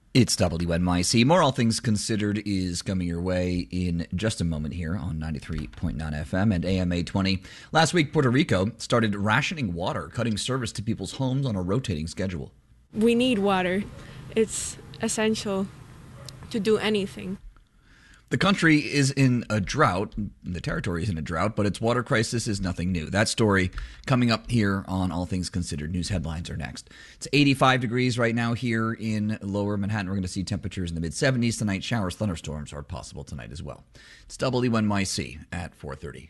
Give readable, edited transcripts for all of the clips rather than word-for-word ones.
It's WNYC. More All Things Considered is coming your way in just a moment here on 93.9 FM and AM 820. Last week, Puerto Rico started rationing water, cutting service to people's homes on a rotating schedule. We need water. It's essential to do anything. The country is in a drought. The territory is in a drought, but its water crisis is nothing new. That story coming up here on All Things Considered. News headlines are next. It's 85 degrees right now here in lower Manhattan. We're going to see temperatures in the mid-70s tonight. Showers, thunderstorms are possible tonight as well. It's WNYC at 4:30.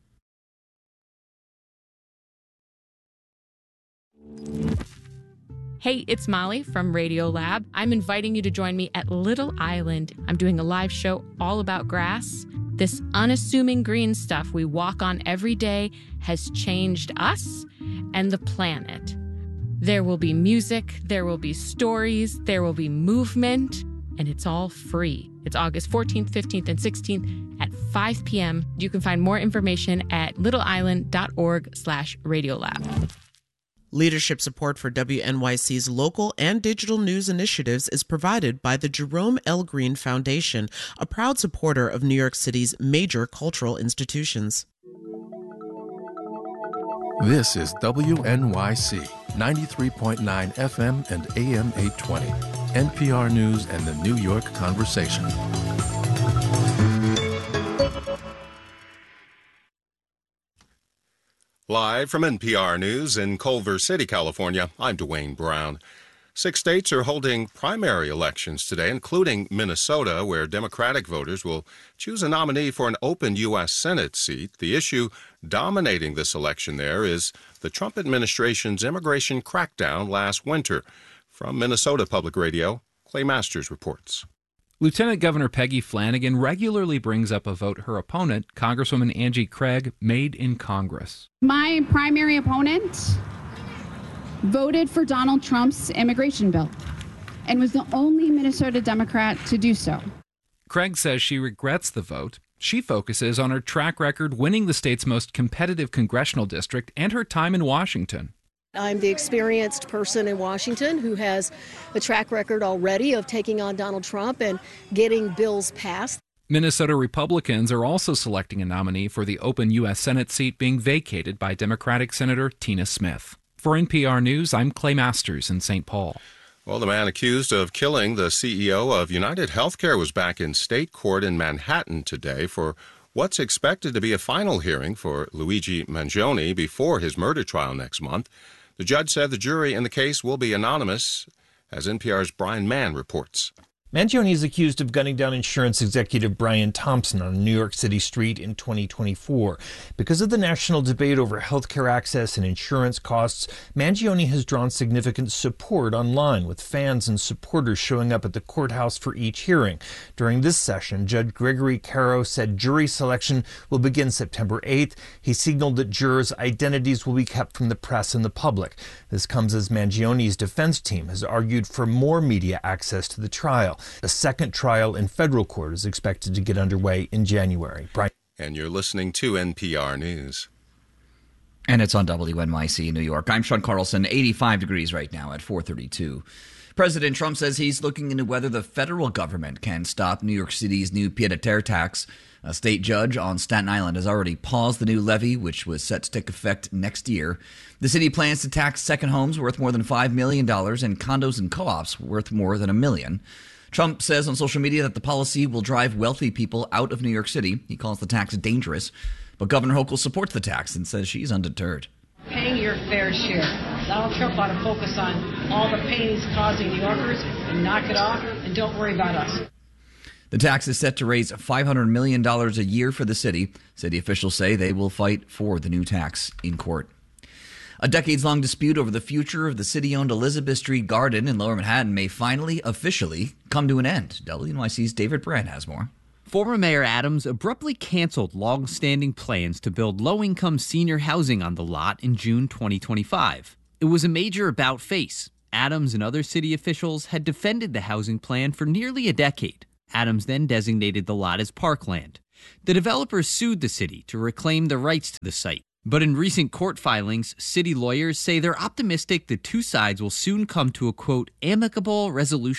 Hey, it's Molly from Radiolab. I'm inviting you to join me at Little Island. I'm doing a live show all about grass. This unassuming green stuff we walk on every day has changed us and the planet. There will be music, there will be stories, there will be movement, and it's all free. It's August 14th, 15th, and 16th at 5 p.m. You can find more information at littleisland.org/Radiolab. Leadership support for WNYC's local and digital news initiatives is provided by the Jerome L. Green Foundation, a proud supporter of New York City's major cultural institutions. This is WNYC 93.9 FM and AM 820, NPR News and the New York Conversation. Live from NPR News in Culver City, California, I'm Dwayne Brown. 6 states are holding primary elections today, including Minnesota, where Democratic voters will choose a nominee for an open U.S. Senate seat. The issue dominating this election there is the Trump administration's immigration crackdown last winter. From Minnesota Public Radio, Clay Masters reports. Lieutenant Governor Peggy Flanagan regularly brings up a vote her opponent, Congresswoman Angie Craig, made in Congress. My primary opponent voted for Donald Trump's immigration bill and was the only Minnesota Democrat to do so. Craig says she regrets the vote. She focuses on her track record winning the state's most competitive congressional district and her time in Washington. I'm the experienced person in Washington who has a track record already of taking on Donald Trump and getting bills passed. Minnesota Republicans are also selecting a nominee for the open U.S. Senate seat being vacated by Democratic Senator Tina Smith. For NPR News, I'm Clay Masters in St. Paul. Well, the man accused of killing the CEO of United Healthcare was back in state court in Manhattan today for what's expected to be a final hearing for Luigi Mangione before his murder trial next month. The judge said the jury in the case will be anonymous, as NPR's Brian Mann reports. Mangione is accused of gunning down insurance executive Brian Thompson on a New York City street in 2024. Because of the national debate over healthcare access and insurance costs, Mangione has drawn significant support online, with fans and supporters showing up at the courthouse for each hearing. During this session, Judge Gregory Caro said jury selection will begin September 8th. He signaled that jurors' identities will be kept from the press and the public. This comes as Mangione's defense team has argued for more media access to the trial. The second trial in federal court is expected to get underway in January. And you're listening to NPR News. And it's on WNYC in New York. I'm Sean Carlson, 85 degrees right now at 4:32. President Trump says he's looking into whether the federal government can stop New York City's new pied-à-terre tax. A state judge on Staten Island has already paused the new levy, which was set to take effect next year. The city plans to tax second homes worth more than $5 million and condos and co-ops worth more than $1 million. Trump says on social media that the policy will drive wealthy people out of New York City. He calls the tax dangerous. But Governor Hochul supports the tax and says she's undeterred. Paying your fair share. Donald Trump ought to focus on all the pain he's causing New Yorkers and knock it off, and don't worry about us. The tax is set to raise $500 million a year for the city. City officials say they will fight for the new tax in court. A decades-long dispute over the future of the city-owned Elizabeth Street Garden in Lower Manhattan may finally, officially come to an end. WNYC's David Brand has more. Former Mayor Adams abruptly canceled long-standing plans to build low-income senior housing on the lot in June 2025. It was a major about-face. Adams and other city officials had defended the housing plan for nearly a decade. Adams then designated the lot as parkland. The developers sued the city to reclaim the rights to the site. But in recent court filings, city lawyers say they're optimistic the two sides will soon come to a, quote, amicable resolution.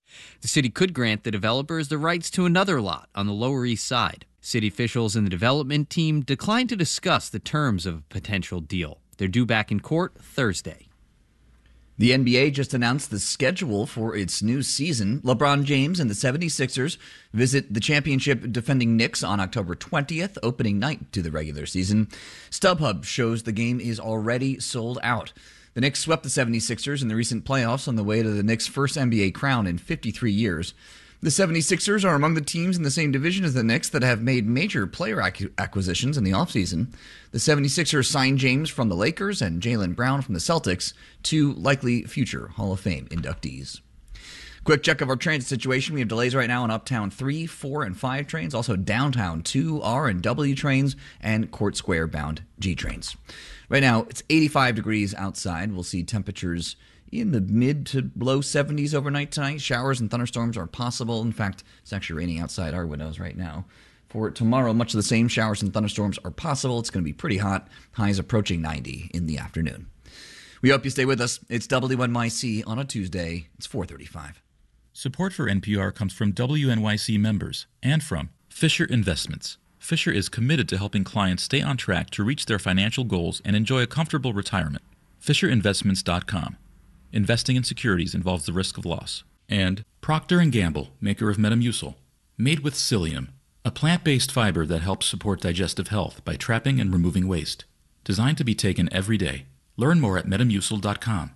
The city could grant the developers the rights to another lot on the Lower East Side. City officials and the development team declined to discuss the terms of a potential deal. They're due back in court Thursday. The NBA just announced the schedule for its new season. LeBron James and the 76ers visit the championship defending Knicks on October 20th, opening night to the regular season. StubHub shows the game is already sold out. The Knicks swept the 76ers in the recent playoffs on the way to the Knicks' first NBA crown in 53 years. The 76ers are among the teams in the same division as the Knicks that have made major player acquisitions in the offseason. The 76ers signed James from the Lakers and Jaylen Brown from the Celtics, two likely future Hall of Fame inductees. Quick check of our transit situation. We have delays right now on Uptown 3, 4, and 5 trains, also downtown 2, R, and W trains, and Court Square bound G trains. Right now, it's 85 degrees outside. We'll see temperatures in the mid to low 70s overnight tonight. Showers and thunderstorms are possible. In fact, it's actually raining outside our windows right now. For tomorrow, much of the same. Showers and thunderstorms are possible. It's going to be pretty hot. Highs approaching 90 in the afternoon. We hope you stay with us. It's WNYC on a Tuesday. It's 4:35. Support for NPR comes from WNYC members and from Fisher Investments. Fisher is committed to helping clients stay on track to reach their financial goals and enjoy a comfortable retirement. FisherInvestments.com. Investing in securities involves the risk of loss. And Procter & Gamble, maker of Metamucil, made with psyllium, a plant-based fiber that helps support digestive health by trapping and removing waste. Designed to be taken every day. Learn more at metamucil.com.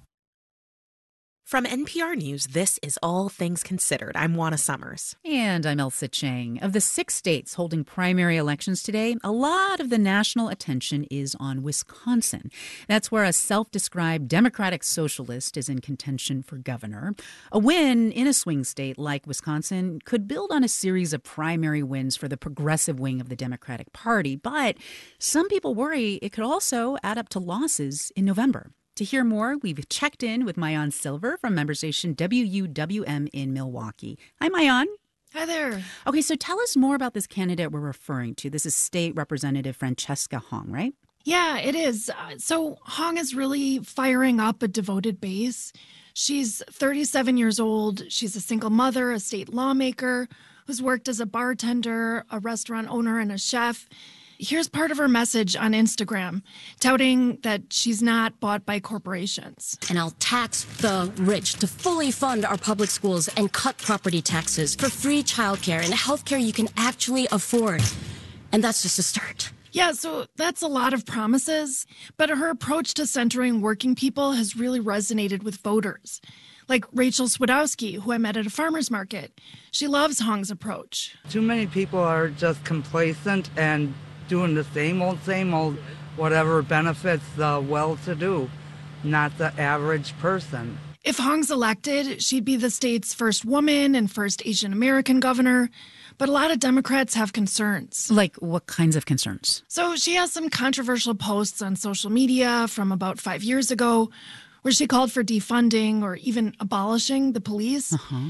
From NPR News, this is All Things Considered. I'm Juana Summers. And I'm Elsa Chang. Of the 6 states holding primary elections today, a lot of the national attention is on Wisconsin. That's where a self-described Democratic socialist is in contention for governor. A win in a swing state like Wisconsin could build on a series of primary wins for the progressive wing of the Democratic Party. But some people worry it could also add up to losses in November. To hear more, we've checked in with Maayan Silver from member station WUWM in Milwaukee. Hi, Maayan. Hi there. Okay, so tell us more about this candidate we're referring to. This is State Representative Francesca Hong, right? Yeah, it is. So Hong is really firing up a devoted base. She's 37 years old. She's a single mother, a state lawmaker who's worked as a bartender, a restaurant owner, and a chef. Here's part of her message on Instagram, touting that she's not bought by corporations. And I'll tax the rich to fully fund our public schools and cut property taxes for free childcare and healthcare you can actually afford. And that's just a start. Yeah, so that's a lot of promises, but her approach to centering working people has really resonated with voters. Like Rachel Swidowski, who I met at a farmer's market. She loves Hong's approach. Too many people are just complacent and doing the same old, whatever benefits the well-to-do, not the average person. If Hong's elected, she'd be the state's first woman and first Asian American governor. But a lot of Democrats have concerns. Like what kinds of concerns? So she has some controversial posts on social media from about 5 years ago where she called for defunding or even abolishing the police.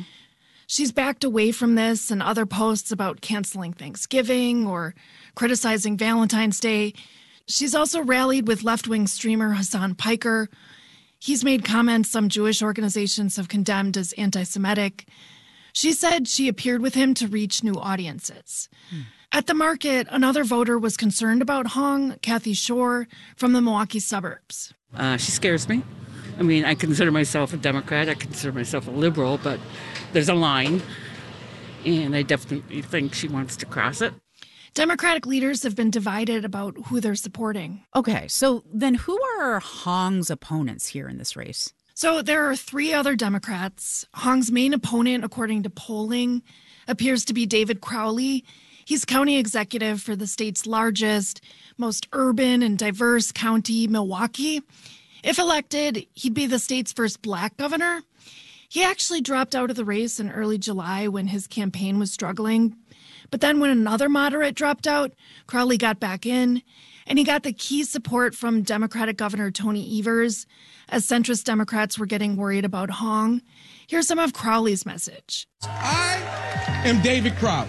She's backed away from this and other posts about canceling Thanksgiving or criticizing Valentine's Day. She's also rallied with left-wing streamer Hassan Piker. He's made comments some Jewish organizations have condemned as anti-Semitic. She said she appeared with him to reach new audiences. At the market, another voter was concerned about Hong, Kathy Shore, from the Milwaukee suburbs. She scares me. I mean, I consider myself a Democrat. I consider myself a liberal, but there's a line, and I definitely think she wants to cross it. Democratic leaders have been divided about who they're supporting. Okay, so then who are Hong's opponents here in this race? So there are 3 other Democrats. Hong's main opponent, according to polling, appears to be David Crowley. He's county executive for the state's largest, most urban and diverse county, Milwaukee. If elected, he'd be the state's first black governor. He actually dropped out of the race in early July when his campaign was struggling. But then when another moderate dropped out, Crowley got back in, and he got the key support from Democratic Governor Tony Evers, as centrist Democrats were getting worried about Hong. Here's some of Crowley's message. I am David Crowley,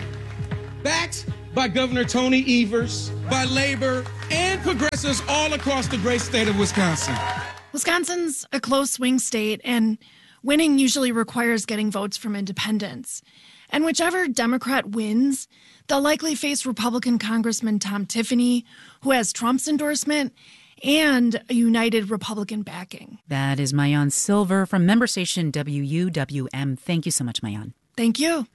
backed by Governor Tony Evers, by labor and progressives all across the great state of Wisconsin. Wisconsin's a close swing state, and Winning usually requires getting votes from independents. And whichever Democrat wins, they'll likely face Republican Congressman Tom Tiffany, who has Trump's endorsement, and a united Republican backing. That is Maayan Silver from member station WUWM. Thank you so much, Maayan. Thank you.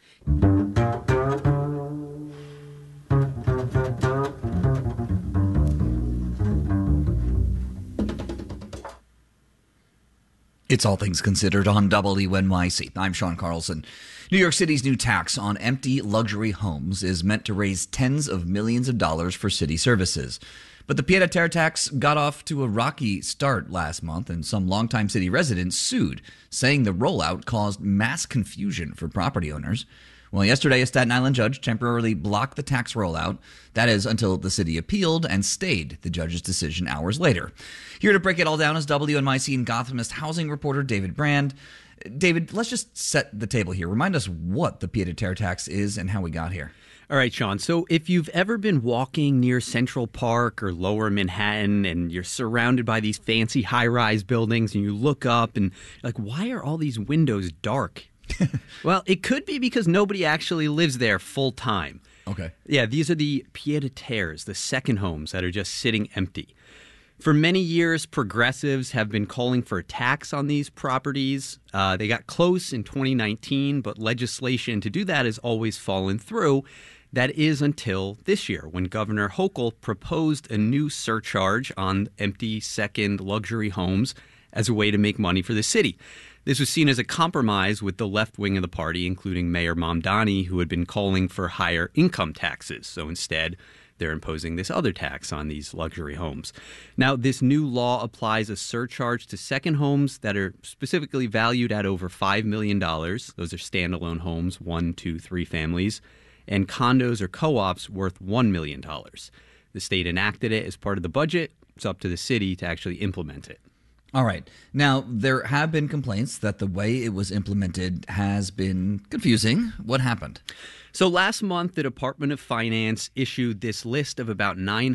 It's All Things Considered on WNYC. I'm Sean Carlson. New York City's new tax on empty luxury homes is meant to raise tens of millions of dollars for city services. But the pied-à-terre tax got off to a rocky start last month, and some longtime city residents sued, saying the rollout caused mass confusion for property owners. Well, yesterday, a Staten Island judge temporarily blocked the tax rollout. That is, until the city appealed and stayed the judge's decision hours later. Here to break it all down is WNYC and Gothamist housing reporter David Brand. David, let's just set the table here. Remind us what the pied-à-terre tax is and how we got here. All right, Sean. So if you've ever been walking near Central Park or Lower Manhattan and you're surrounded by these fancy high-rise buildings and you look up and you're like, why are all these windows dark? Well, it could be because nobody actually lives there full time. Okay. Yeah, these are the pied-à-terres, the second homes that are just sitting empty. For many years, progressives have been calling for a tax on these properties. They got close in 2019, but legislation to do that has always fallen through. That is until this year, when Governor Hochul proposed a new surcharge on empty second luxury homes as a way to make money for the city. This was seen as a compromise with the left wing of the party, including Mayor Mamdani, who had been calling for higher income taxes. So instead, they're imposing this other tax on these luxury homes. Now, this new law applies a surcharge to second homes that are specifically valued at over $5 million. Those are standalone homes, 1, 2, 3 families, and condos or co-ops worth $1 million. The state enacted it as part of the budget. It's up to the city to actually implement it. All right. Now, there have been complaints that the way it was implemented has been confusing. What happened? So last month, the Department of Finance issued this list of about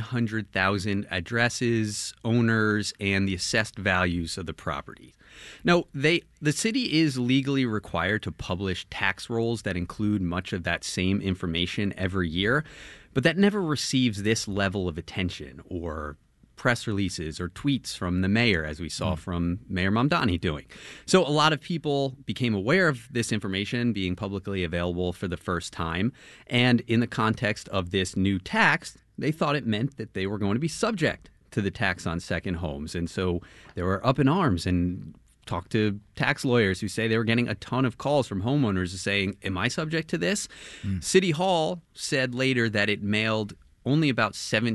900,000 addresses, owners, and the assessed values of the property. Now, the city is legally required to publish tax rolls that include much of that same information every year, but that never receives this level of attention or press releases or tweets from the mayor, as we saw from Mayor Mamdani doing. So a lot of people became aware of this information being publicly available for the first time. And in the context of this new tax, they thought it meant that they were going to be subject to the tax on second homes. And so they were up in arms and talked to tax lawyers who say they were getting a ton of calls from homeowners saying, am I subject to this? City Hall said later that it mailed only about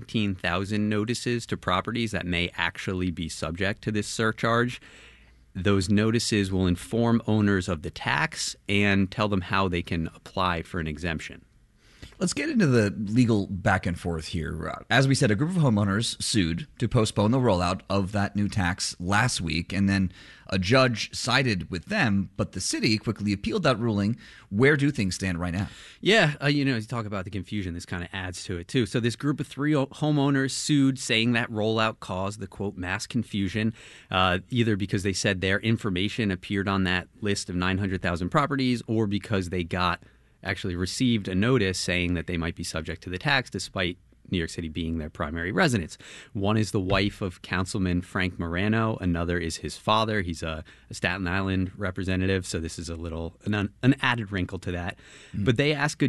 17,000 notices to properties that may actually be subject to this surcharge. Those notices will inform owners of the tax and tell them how they can apply for an exemption. Let's get into the legal back and forth here. As we said, a group of homeowners sued to postpone the rollout of that new tax last week, and then a judge sided with them, but the city quickly appealed that ruling. Where do things stand right now? Yeah, as you talk about the confusion, this kind of adds to it, too. So this group of 3 homeowners sued, saying that rollout caused the, quote, mass confusion, either because they said their information appeared on that list of 900,000 properties or because they actually received a notice saying that they might be subject to the tax despite New York City being their primary residence. One is the wife of Councilman Frank Morano. Another is his father. He's a Staten Island representative, so this is an added wrinkle to that. But they asked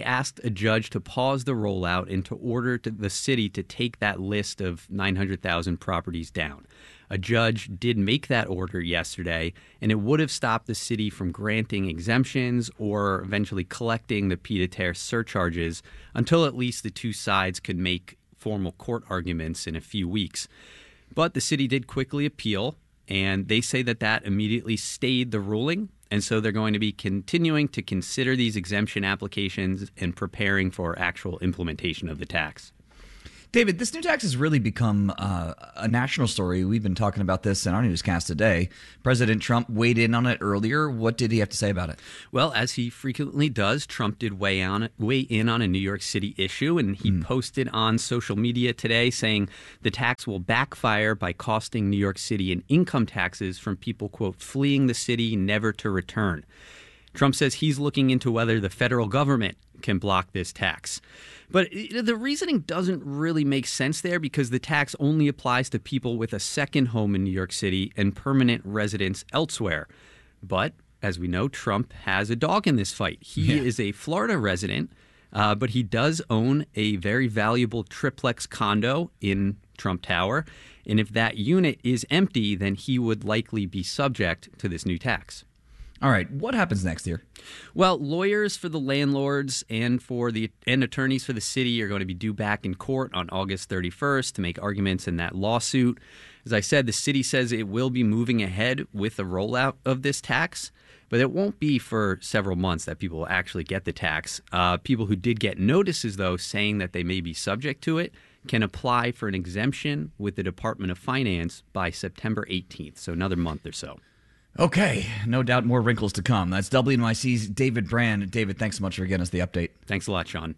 a judge to pause the rollout and to order the city to take that list of 900,000 properties down. A judge did make that order yesterday, and it would have stopped the city from granting exemptions or eventually collecting the pied-à-terre surcharges until at least the two sides could make formal court arguments in a few weeks. But the city did quickly appeal, and they say that immediately stayed the ruling, and so they're going to be continuing to consider these exemption applications and preparing for actual implementation of the tax. David, this new tax has really become a national story. We've been talking about this in our newscast today. President Trump weighed in on it earlier. What did he have to say about it? Well, as he frequently does, Trump did weigh in on a New York City issue, and he posted on social media today saying the tax will backfire by costing New York City in income taxes from people, quote, fleeing the city never to return. Trump says he's looking into whether the federal government can block this tax. But the reasoning doesn't really make sense there because the tax only applies to people with a second home in New York City and permanent residence elsewhere. But as we know, Trump has a dog in this fight. He is a Florida resident, but he does own a very valuable triplex condo in Trump Tower. And if that unit is empty, then he would likely be subject to this new tax. All right. What happens next here? Well, lawyers for the landlords and attorneys for the city are going to be due back in court on August 31st to make arguments in that lawsuit. As I said, the city says it will be moving ahead with the rollout of this tax, but it won't be for several months that people will actually get the tax. People who did get notices, though, saying that they may be subject to it, can apply for an exemption with the Department of Finance by September 18th, so another month or so. Okay, no doubt more wrinkles to come. That's WNYC's David Brand. David, thanks so much for giving us the update. Thanks a lot, Sean.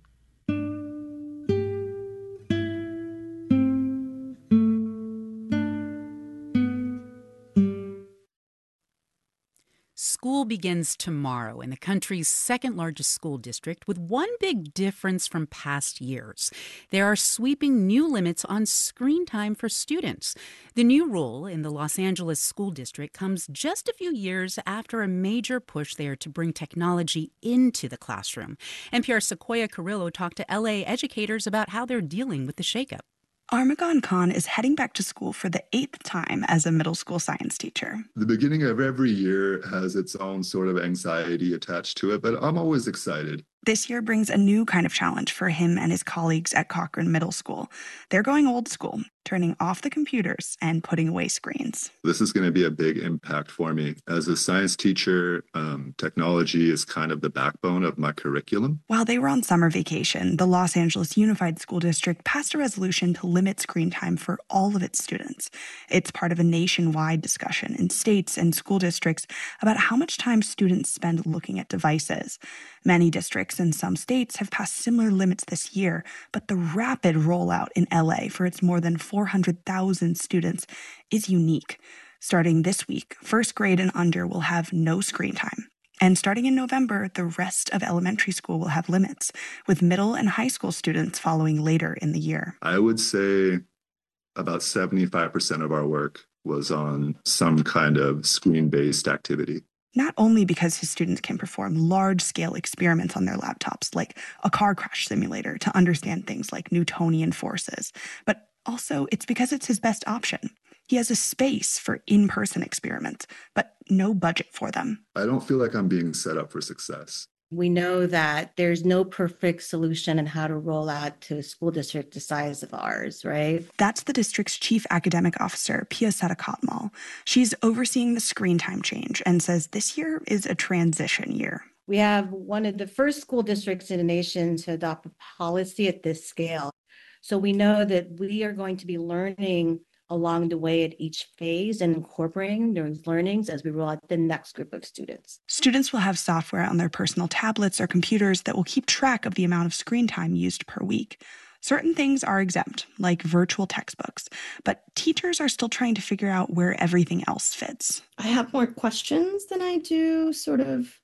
School begins tomorrow in the country's second largest school district with one big difference from past years. There are sweeping new limits on screen time for students. The new rule in the Los Angeles school district comes just a few years after a major push there to bring technology into the classroom. NPR's Sequoia Carrillo talked to LA educators about how they're dealing with the shakeup. Armagon Khan is heading back to school for the 8th time as a middle school science teacher. The beginning of every year has its own sort of anxiety attached to it, but I'm always excited. This year brings a new kind of challenge for him and his colleagues at Cochran Middle School. They're going old school, turning off the computers and putting away screens. This is going to be a big impact for me. As a science teacher, technology is kind of the backbone of my curriculum. While they were on summer vacation, the Los Angeles Unified School District passed a resolution to limit screen time for all of its students. It's part of a nationwide discussion in states and school districts about how much time students spend looking at devices. Many districts in some states have passed similar limits this year, but the rapid rollout in LA for its more than 400,000 students is unique. Starting this week, first grade and under will have no screen time. And starting in November, the rest of elementary school will have limits, with middle and high school students following later in the year. I would say about 75% of our work was on some kind of screen-based activity. Not only because his students can perform large-scale experiments on their laptops, like a car crash simulator, to understand things like Newtonian forces, but also it's because it's his best option. He has a space for in-person experiments, but no budget for them. I don't feel like I'm being set up for success. We know that there's no perfect solution in how to roll out to a school district the size of ours, right? That's the district's chief academic officer, Piasetta Kotmal. She's overseeing the screen time change and says this year is a transition year. We have one of the first school districts in the nation to adopt a policy at this scale. So we know that we are going to be learning along the way at each phase and incorporating those learnings as we roll out the next group of students. Students will have software on their personal tablets or computers that will keep track of the amount of screen time used per week. Certain things are exempt, like virtual textbooks, but teachers are still trying to figure out where everything else fits. I have more questions than I do sort of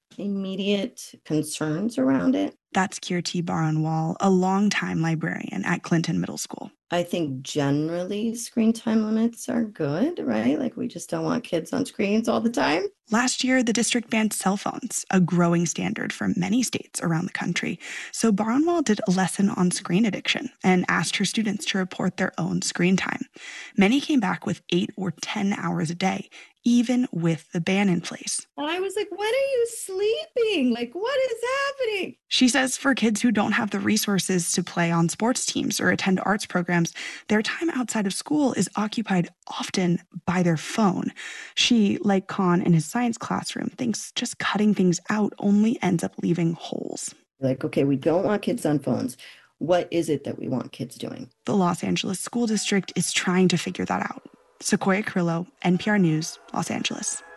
immediate concerns around it. That's Kirti Baranwal, a longtime librarian at Clinton Middle School. I think generally screen time limits are good, right? Like we just don't want kids on screens all the time. Last year, the district banned cell phones, a growing standard for many states around the country. So Baranwal did a lesson on screen addiction and asked her students to report their own screen time. Many came back with 8 or 10 hours a day, even with the ban in place. I was like, when are you sleeping? Like, what is happening? She says for kids who don't have the resources to play on sports teams or attend arts programs, their time outside of school is occupied often by their phone. She, like Khan in his science classroom, thinks just cutting things out only ends up leaving holes. Like, okay, we don't want kids on phones. What is it that we want kids doing? The Los Angeles School District is trying to figure that out. Sequoia Carrillo, NPR News, Los Angeles.